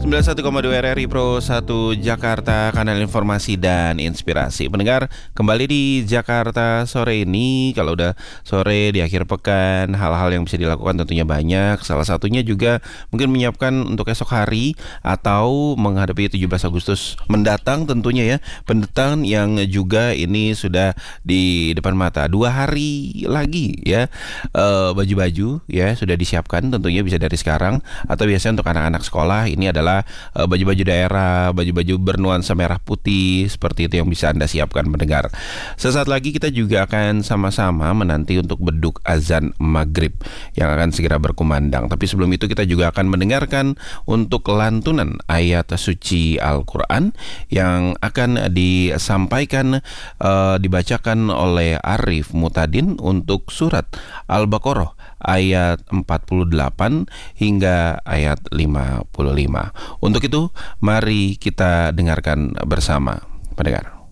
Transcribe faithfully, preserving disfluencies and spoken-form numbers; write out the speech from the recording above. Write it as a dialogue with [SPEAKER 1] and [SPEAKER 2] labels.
[SPEAKER 1] sembilan puluh satu koma dua R R I Pro satu Jakarta, kanal informasi dan inspirasi. Pendengar, kembali di Jakarta sore ini. Kalau udah sore di akhir pekan, hal-hal yang bisa dilakukan tentunya banyak. Salah satunya juga mungkin menyiapkan untuk esok hari atau menghadapi tujuh belas Agustus mendatang tentunya ya. Pendatang yang juga ini sudah di depan mata. Dua hari lagi ya, uh, baju-baju ya sudah disiapkan tentunya bisa dari sekarang. Atau biasanya untuk anak-anak sekolah ini adalah uh, baju-baju daerah, baju-baju bernuansa merah putih, seperti itu yang bisa Anda siapkan mendengar. Sesaat lagi kita juga akan sama-sama menanti untuk beduk azan maghrib yang akan segera berkumandang. Tapi sebelum itu kita juga akan mendengarkan untuk lantunan ayat suci Al-Quran yang akan disampaikan, uh, dibacakan oleh Arif Mutadin untuk surat Al-Baqarah ayat empat puluh delapan hingga ayat lima puluh lima. Untuk itu, mari kita dengarkan bersama, pendengar.